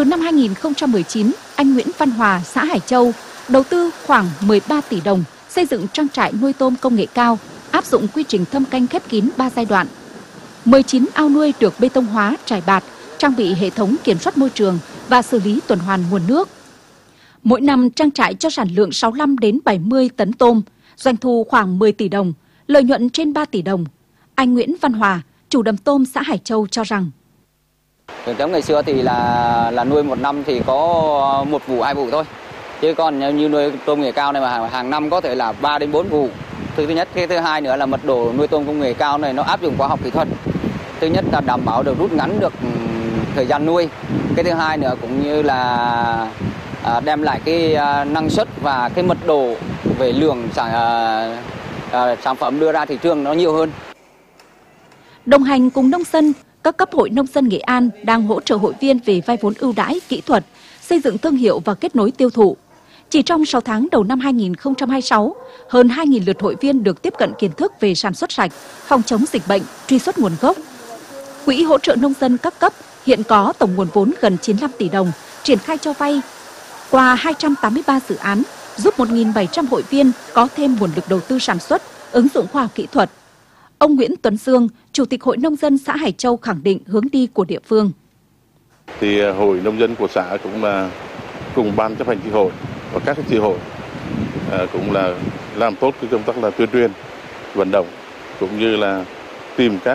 Từ năm 2019, anh Nguyễn Văn Hòa, xã Hải Châu, đầu tư khoảng 13 tỷ đồng xây dựng trang trại nuôi tôm công nghệ cao, áp dụng quy trình thâm canh khép kín 3 giai đoạn. 19 ao nuôi được bê tông hóa, trải bạt, trang bị hệ thống kiểm soát môi trường và xử lý tuần hoàn nguồn nước. Mỗi năm trang trại cho sản lượng 65 đến 70 tấn tôm, doanh thu khoảng 10 tỷ đồng, lợi nhuận trên 3 tỷ đồng. Anh Nguyễn Văn Hòa, chủ đầm tôm xã Hải Châu cho rằng: Truyền thống ngày xưa thì là nuôi một năm thì có một vụ, 2 vụ thôi. Chứ còn như nuôi tôm nghệ cao này mà hàng năm có thể là 3 đến 4 vụ. Thứ nhất, cái thứ hai nữa là mật độ nuôi tôm công nghệ cao này nó áp dụng khoa học kỹ thuật. Thứ nhất là đảm bảo được rút ngắn được thời gian nuôi. Cái thứ hai nữa cũng như là đem lại cái năng suất và cái mật độ về lượng sản phẩm đưa ra thị trường nó nhiều hơn. Đồng hành cùng nông dân, các cấp hội nông dân Nghệ An đang hỗ trợ hội viên về vay vốn ưu đãi, kỹ thuật, xây dựng thương hiệu và kết nối tiêu thụ. Chỉ trong 6 tháng đầu năm 2026, hơn 2.000 lượt hội viên được tiếp cận kiến thức về sản xuất sạch, phòng chống dịch bệnh, truy xuất nguồn gốc. Quỹ hỗ trợ nông dân các cấp hiện có tổng nguồn vốn gần 95 tỷ đồng, triển khai cho vay qua 283 dự án, giúp 1.700 hội viên có thêm nguồn lực đầu tư sản xuất, ứng dụng khoa học kỹ thuật. Ông Nguyễn Tuấn Dương, Chủ tịch Hội Nông dân xã Hải Châu khẳng định hướng đi của địa phương. Thì Hội Nông dân của xã cũng là cùng ban chấp hành chi hội và các chi hội cũng là làm tốt cái công tác là tuyên truyền, vận động cũng như là tìm các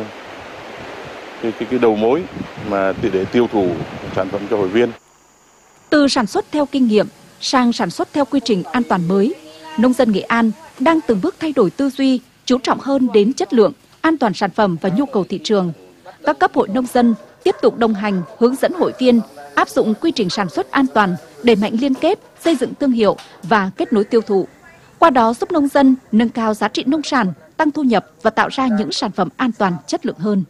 cái đầu mối mà để tiêu thụ sản phẩm cho hội viên. Từ sản xuất theo kinh nghiệm sang sản xuất theo quy trình an toàn mới, nông dân Nghệ An đang từng bước thay đổi tư duy, chú trọng hơn đến chất lượng, an toàn sản phẩm và nhu cầu thị trường. Các cấp hội nông dân tiếp tục đồng hành, hướng dẫn hội viên áp dụng quy trình sản xuất an toàn, đẩy mạnh liên kết, xây dựng thương hiệu và kết nối tiêu thụ. Qua đó giúp nông dân nâng cao giá trị nông sản, tăng thu nhập và tạo ra những sản phẩm an toàn, chất lượng hơn.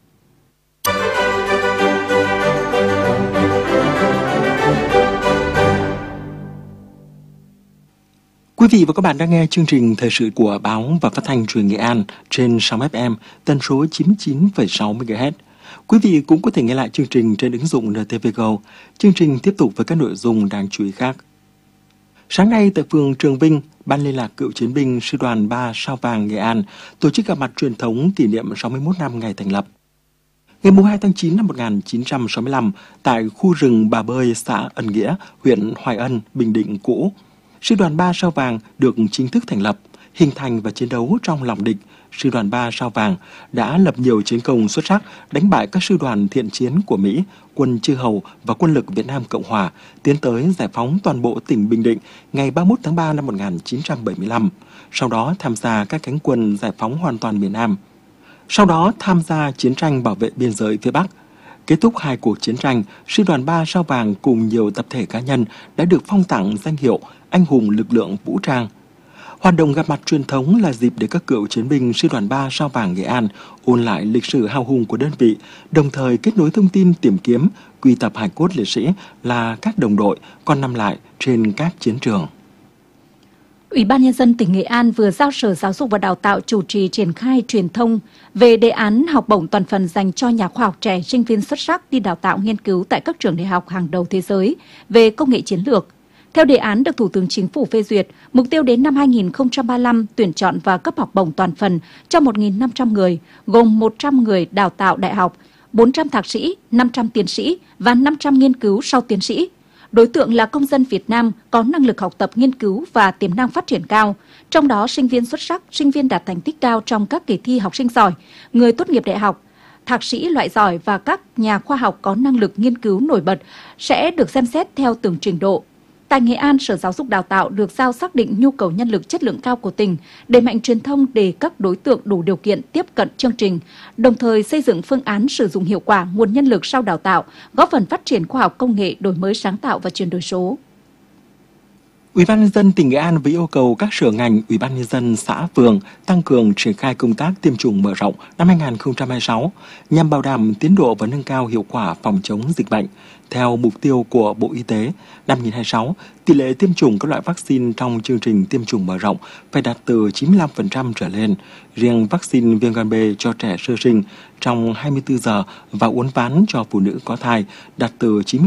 Quý vị và các bạn đang nghe chương trình thời sự của Báo và Phát thanh Truyền hình Nghệ An trên sóng FM tần số 99,6 MHz. Quý vị cũng có thể nghe lại chương trình trên ứng dụng NTV Go. Chương trình tiếp tục với các nội dung đáng chú ý khác. Sáng nay tại phường Trường Vinh, Ban Liên lạc Cựu chiến binh Sư đoàn 3 Sao vàng Nghệ An tổ chức gặp mặt truyền thống kỷ niệm 61 năm ngày thành lập. Ngày 2 tháng 9 năm 1965, tại khu rừng Bà Bơi, xã Ân Nghĩa, huyện Hoài Ân, Bình Định cũ, Sư đoàn 3 Sao vàng được chính thức thành lập, hình thành và chiến đấu trong lòng địch. Sư đoàn 3 Sao vàng đã lập nhiều chiến công xuất sắc, đánh bại các sư đoàn thiện chiến của Mỹ, quân Chư Hầu và quân lực Việt Nam Cộng Hòa, tiến tới giải phóng toàn bộ tỉnh Bình Định ngày 31 tháng 3 năm 1975. Sau đó tham gia các cánh quân giải phóng hoàn toàn miền Nam. Sau đó tham gia chiến tranh bảo vệ biên giới phía Bắc. Kết thúc 2 cuộc chiến tranh, Sư đoàn 3 Sao vàng cùng nhiều tập thể cá nhân đã được phong tặng danh hiệu Anh hùng lực lượng vũ trang. Hoạt động gặp mặt truyền thống là dịp để các cựu chiến binh Sư đoàn 3 Sao vàng Nghệ An ôn lại lịch sử hào hùng của đơn vị, đồng thời kết nối thông tin tìm kiếm, quy tập hài cốt liệt sĩ là các đồng đội còn nằm lại trên các chiến trường. Ủy ban Nhân dân tỉnh Nghệ An vừa giao Sở Giáo dục và Đào tạo chủ trì triển khai truyền thông về đề án học bổng toàn phần dành cho nhà khoa học trẻ, sinh viên xuất sắc đi đào tạo nghiên cứu tại các trường đại học hàng đầu thế giới về công nghệ chiến lược. Theo đề án được Thủ tướng Chính phủ phê duyệt, mục tiêu đến năm 2035 tuyển chọn và cấp học bổng toàn phần cho 1.500 người, gồm 100 người đào tạo đại học, 400 thạc sĩ, 500 tiến sĩ và 500 nghiên cứu sau tiến sĩ. Đối tượng là công dân Việt Nam có năng lực học tập, nghiên cứu và tiềm năng phát triển cao, trong đó sinh viên xuất sắc, sinh viên đạt thành tích cao trong các kỳ thi học sinh giỏi, người tốt nghiệp đại học, thạc sĩ loại giỏi và các nhà khoa học có năng lực nghiên cứu nổi bật sẽ được xem xét theo từng trình độ. Tại Nghệ An, Sở Giáo dục Đào tạo được giao xác định nhu cầu nhân lực chất lượng cao của tỉnh, đẩy mạnh truyền thông để các đối tượng đủ điều kiện tiếp cận chương trình, đồng thời xây dựng phương án sử dụng hiệu quả nguồn nhân lực sau đào tạo, góp phần phát triển khoa học công nghệ, đổi mới sáng tạo và chuyển đổi số. Ủy ban Nhân dân tỉnh Nghệ An với yêu cầu các sở ngành, Ủy ban Nhân dân xã, phường tăng cường triển khai công tác tiêm chủng mở rộng năm 2026 nhằm bảo đảm tiến độ và nâng cao hiệu quả phòng chống dịch bệnh. Theo mục tiêu của Bộ Y tế, năm 2026, tỷ lệ tiêm chủng các loại vaccine trong chương trình tiêm chủng mở rộng phải đạt từ 95% trở lên. Riêng vaccine viêm gan B cho trẻ sơ sinh trong 24 giờ và uốn ván cho phụ nữ có thai đạt từ 90%